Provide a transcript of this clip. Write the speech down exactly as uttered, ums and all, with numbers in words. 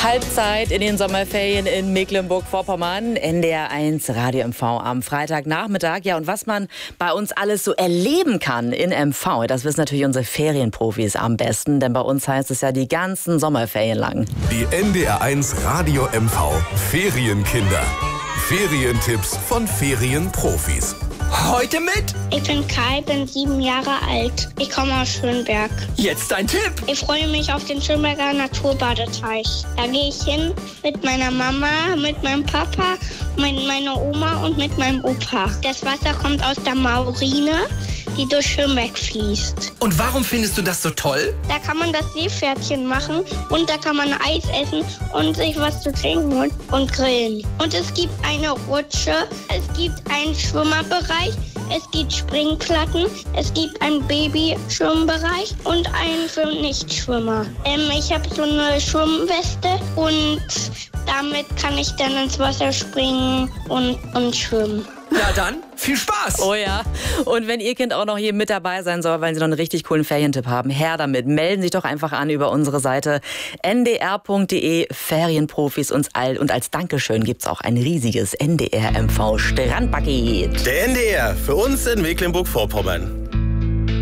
Halbzeit in den Sommerferien in Mecklenburg-Vorpommern. N D R eins Radio M V am Freitagnachmittag. Ja, und was man bei uns alles so erleben kann in M V, das wissen natürlich unsere Ferienprofis am besten. Denn bei uns heißt es ja die ganzen Sommerferien lang. Die N D R eins Radio M V Ferienkinder. Ferientipps von Ferienprofis. Heute mit? Ich bin Kai, bin sieben Jahre alt. Ich komme aus Schönberg. Jetzt ein Tipp. Ich freue mich auf den Schönberger Naturbadeteich. Da gehe ich hin mit meiner Mama, mit meinem Papa, mit meiner Oma und mit meinem Opa. Das Wasser kommt aus der Maurine, die durch Schönberg fließt. Und warum findest du das so toll? Da kann man das Seepferdchen machen und da kann man Eis essen und sich was zu trinken holen und grillen. Und es gibt eine Rutsche, es gibt einen Schwimmerbereich, es gibt Springplatten, es gibt einen Babyschwimmbereich und einen für Nichtschwimmer. Ähm, ich habe so eine Schwimmweste und damit kann ich dann ins Wasser springen und, und schwimmen. Ja, dann viel Spaß! Oh ja. Und wenn Ihr Kind auch noch hier mit dabei sein soll, weil Sie noch einen richtig coolen Ferientipp haben, her damit. Melden Sie sich doch einfach an über unsere Seite n d r punkt d e. Ferienprofis uns all. Und als Dankeschön gibt's auch ein riesiges N D R M V Strandpaket. Der N D R für uns in Mecklenburg-Vorpommern.